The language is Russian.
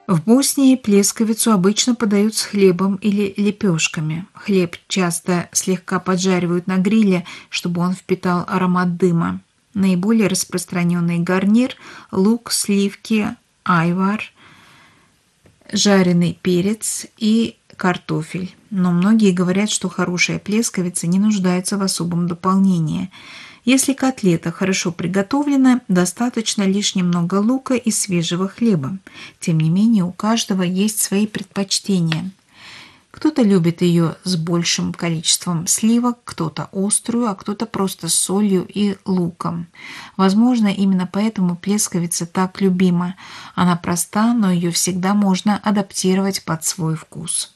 В Боснии плесковицу обычно подают с хлебом или лепешками. Хлеб часто слегка поджаривают на гриле, чтобы он впитал аромат дыма. Наиболее распространенный гарнир – лук, сливки, айвар, жареный перец и картофель. Но многие говорят, что хорошая плесковица не нуждается в особом дополнении. Если котлета хорошо приготовлена, достаточно лишь немного лука и свежего хлеба. Тем не менее, у каждого есть свои предпочтения. Кто-то любит ее с большим количеством сливок, кто-то острую, а кто-то просто с солью и луком. Возможно, именно поэтому плесковица так любима. Она проста, но ее всегда можно адаптировать под свой вкус.